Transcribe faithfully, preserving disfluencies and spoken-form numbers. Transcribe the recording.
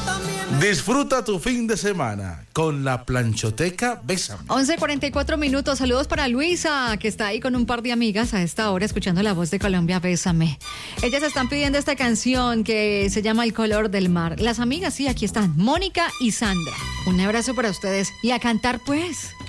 Disfruta tu fin de semana con la Planchoteca Bésame. once cuarenta y cuatro minutos. Saludos para Luisa, que está ahí con un par de amigas a esta hora escuchando la voz de Colombia, Bésame. Ellas están pidiendo esta canción que se llama El color del mar. Las amigas, sí, aquí están, Mónica y Sandra. Un abrazo para ustedes y a cantar pues.